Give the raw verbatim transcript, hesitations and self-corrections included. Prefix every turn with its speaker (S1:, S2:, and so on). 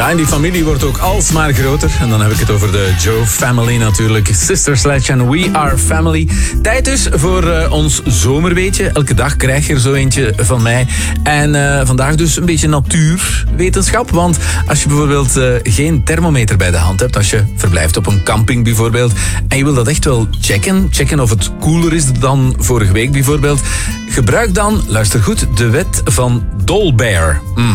S1: Ja, en die familie wordt ook alsmaar groter. En dan heb ik het over de Joe Family natuurlijk. Sister Sledge en We Are Family. Tijd dus voor uh, ons zomerweetje. Elke dag krijg je er zo eentje van mij. En uh, vandaag dus een beetje natuurwetenschap. Want als je bijvoorbeeld uh, geen thermometer bij de hand hebt, als je verblijft op een camping bijvoorbeeld, en je wil dat echt wel checken, checken of het koeler is dan vorige week bijvoorbeeld, gebruik dan, luister goed, de wet van Dolbear. Mm.